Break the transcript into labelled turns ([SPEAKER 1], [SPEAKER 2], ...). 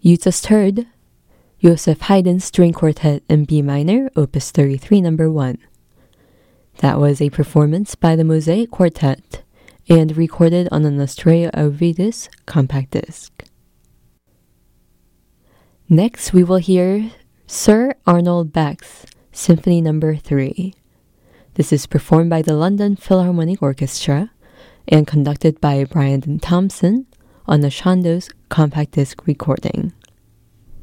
[SPEAKER 1] You just heard Joseph Haydn's String Quartet in B minor, Opus 33, number 1. That was a performance by the Mosaic Quartet and recorded on an Astrea Ovidis compact disc. Next, we will hear Sir Arnold Bax Symphony number 3. This is performed by the London Philharmonic Orchestra and conducted by Brian Thompson on the Chandos compact disc recording.